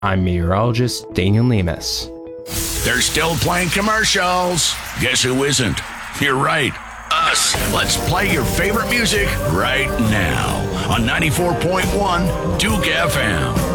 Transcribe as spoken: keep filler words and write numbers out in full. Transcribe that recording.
I'm meteorologist Daniel Nemus. They're still playing commercials. Guess who isn't? You're right. Us. Let's play your favorite music right now on ninety-four point one Duke F M.